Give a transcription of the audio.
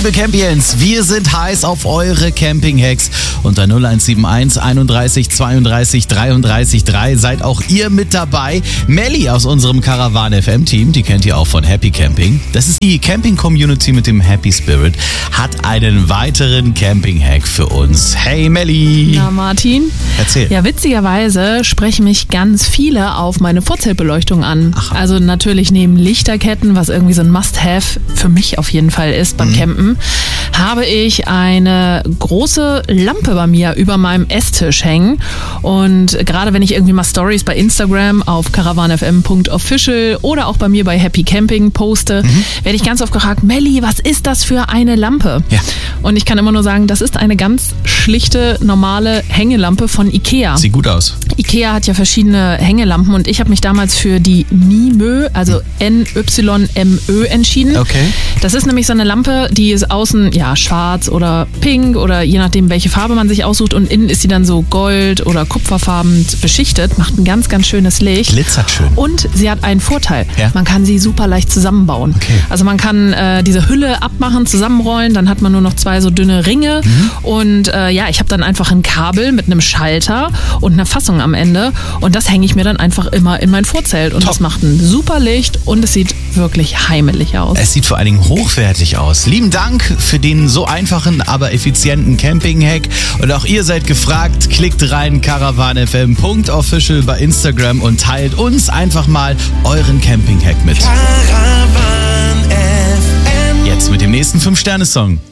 Liebe Campions, wir sind heiß auf eure Camping-Hacks. Unter 0171 31 32 33 3 seid auch ihr mit dabei. Melli aus unserem Caravan FM Team, die kennt ihr auch von Happy Camping. Das ist die Camping-Community mit dem Happy Spirit, hat einen weiteren Camping-Hack für uns. Hey Melli! Na Martin? Erzähl. Ja, witzigerweise sprechen mich ganz viele auf meine Vorzeltbeleuchtung an. Ach. Also natürlich neben Lichterketten, was irgendwie so ein Must-Have für mich auf jeden Fall ist beim Campen, habe ich eine große Lampe bei mir über meinem Esstisch hängen. Und gerade wenn ich irgendwie mal Stories bei Instagram auf caravanfm.official oder auch bei mir bei Happy Camping poste, werde ich ganz oft gefragt, Melli, was ist das für eine Lampe? Ja. Und ich kann immer nur sagen, das ist eine ganz schlichte, normale Hängelampe von Ikea. Sieht gut aus. Ikea hat ja verschiedene Hängelampen und ich habe mich damals für die NYMÖ, also NYMÖ entschieden. Okay. Das ist nämlich so eine Lampe, die ist außen ja schwarz oder pink oder je nachdem, welche Farbe man sich aussucht und innen ist sie dann so gold- oder kupferfarben beschichtet, macht ein ganz, ganz schönes Licht. Glitzert schön. Und sie hat einen Vorteil. Ja. Man kann sie super leicht zusammenbauen. Okay. Also man kann diese Hülle abmachen, zusammenrollen, dann hat man nur noch 2 so dünne Ringe und ich habe dann einfach ein Kabel mit einem Schalter und einer Fassung am Ende und das hänge ich mir dann einfach immer in mein Vorzelt und Top. das macht ein super Licht und es sieht wirklich heimelig aus. Es sieht vor allen Dingen hochwertig aus. Lieben Dank für den so einfachen, aber effizienten Camping-Hack. Und auch ihr seid gefragt, klickt rein caravanfm.official bei Instagram und teilt uns einfach mal euren Camping-Hack mit. Caravan FM. Jetzt mit dem nächsten 5-Sterne-Song.